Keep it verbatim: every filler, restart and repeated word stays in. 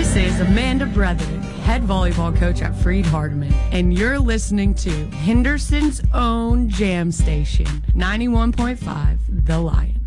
This is Amanda Brethren, head volleyball coach at Freed Hardeman, and you're listening to Henderson's own jam station, ninety-one point five The Lion.